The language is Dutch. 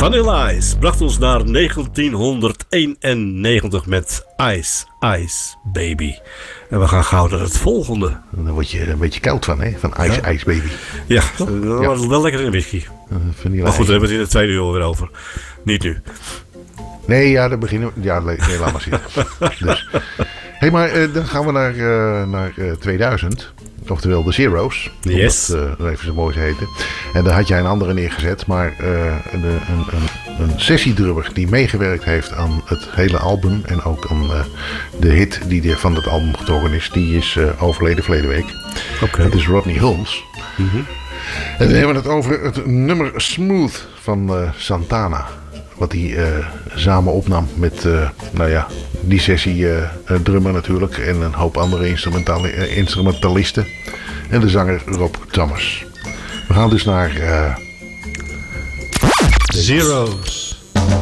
Vanilla Ice bracht ons naar 1991 met Ice Ice Baby. En we gaan gauw naar het volgende. Dan word je een beetje koud van, hè? Van Ice Ice Baby. Ja, dat was wel lekker in whisky. Maar goed, daar hebben we het in de tweede uur weer over. Niet nu. Nee, ja, dan beginnen we. Ja, nee, laat maar zitten. Dus. Hé, maar dan gaan we naar 2000. Oftewel de Zero's. Yes. Om dat even zo mooi te heten. En daar had jij een andere neergezet. Maar een sessiedrummer die meegewerkt heeft aan het hele album. En ook aan de hit die van het album getrokken is. Die is overleden verleden week. Okay. Dat is Rodney Holmes. Mm-hmm. En dan hebben we het over het nummer Smooth van Santana. Wat hij samen opnam met die sessie drummer natuurlijk. En een hoop andere instrumentalisten. En de zanger Rob Thomas. We gaan dus naar... Zero's.